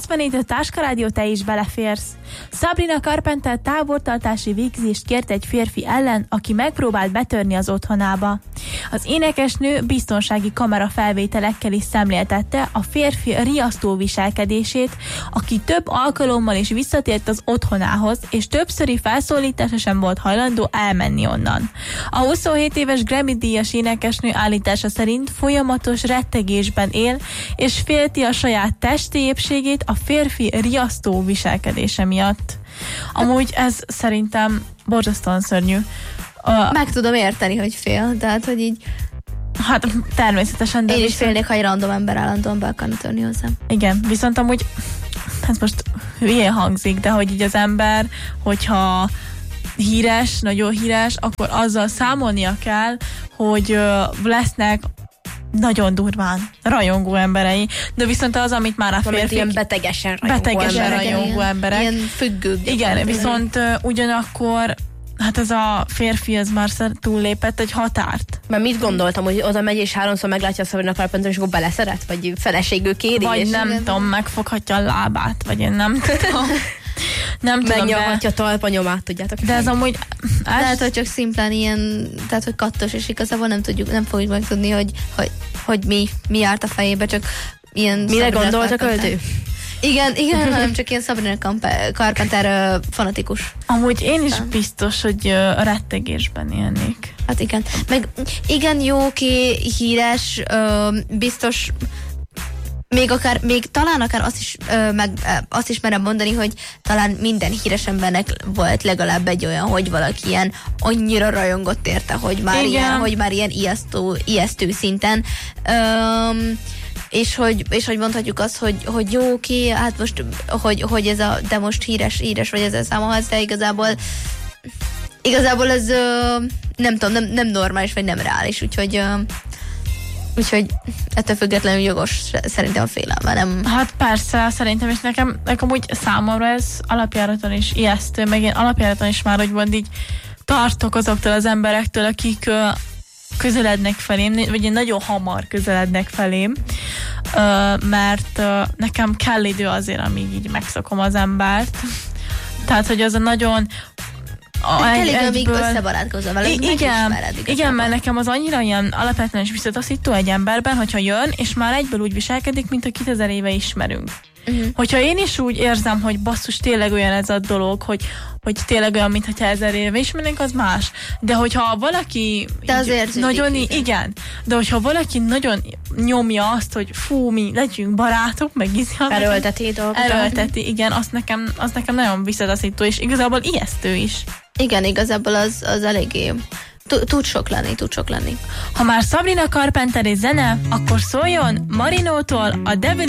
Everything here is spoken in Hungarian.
84, a Táskarádió, te is beleférsz. Sabrina Carpenter távoltartási végzést kért egy férfi ellen, aki megpróbált betörni az otthonába. Az énekesnő biztonsági kamera felvételekkel is szemléltette a férfi riasztó viselkedését, aki több alkalommal is visszatért az otthonához, és többszöri felszólítása sem volt hajlandó elmenni onnan. A 27 éves Grammy-díjas énekesnő állítása szerint folyamatos rettegésben él, és félti a saját testi épségét a férfi riasztó viselkedése miatt. Amúgy ez szerintem borzasztóan szörnyű. Meg tudom érteni, hogy fél, tehát, hogy így... Hát természetesen. Én is félnék, ha egy random ember állandóan be akarna törni hozzám. Igen, viszont amúgy ez most hülyén hangzik, de hogy így az ember, hogyha híres, nagyon híres, akkor azzal számolnia kell, hogy lesznek nagyon durván rajongó emberei, de viszont az, amit már a férfiak... Ilyen betegesen rajongó emberek. Ilyen függők. Igen, viszont ugyanakkor hát ez a férfi, ez már túllépett egy határt. Mert mit gondoltam, hogy oda megy és 3-szor meglátja a Sabrina Carpenter, és akkor beleszeret? Vagy feleségül kéri? Vagy nem tudom, megfoghatja a lábát, vagy én nem tudom. Nem tudom, megnyalhatja a talpanyomát, tudjátok. De ez amúgy... Lehet, hogy csak szimplán ilyen, tehát, hogy kattos, és igazából nem fogjuk megtudni, hogy mi járt a fejébe, csak ilyen... Mire gondolt a költő? Igen, hanem csak ilyen Sabrina Carpenter fanatikus. Amúgy én is biztos, hogy rettegésben élnék. Hát igen. Meg igen, jó, híres, biztos... Még talán akár azt is merem mondani, hogy talán minden híres embernek volt legalább egy olyan, hogy valaki ilyen annyira rajongott érte, hogy már ilyen ijesztő szinten. És hogy mondhatjuk azt, hogy jó, oké, hát most, hogy ez de most híres vagy ezzel számolhatsz, de igazából ez nem tudom, nem normális, vagy nem reális, úgyhogy ettől függetlenül jogos szerintem a félelme, nem? Hát persze, szerintem, és nekem úgy számomra ez alapjáraton is ijesztő, meg én alapjáraton is már, hogy így tartok azoktól az emberektől, akik közelednek felém, vagy én nagyon hamar közelednek felém, mert nekem kell idő azért, amíg így megszokom az embert. Tehát, hogy az a nagyon... amíg összebarátkozol vele, igen, mert nekem az annyira ilyen alapvetően is visszataszító egy emberben, hogyha jön, és már egyből úgy viselkedik, mint a 2000 éve ismerünk. Hogyha én is úgy érzem, hogy basszus, tényleg olyan ez a dolog, hogy tényleg olyan, mintha 1000 éve ismernénk, az más. De hogyha valaki nagyon, igen, de hogyha valaki nagyon nyomja azt, hogy fú, mi legyünk barátok, meg erőlteti, igen, az nekem nagyon visszataszító, és igazából ijesztő is. Igen, igazából az eléggé tud sok lenni. Ha már Sabrina Carpenter és zene, akkor szóljon Marinótól a Devil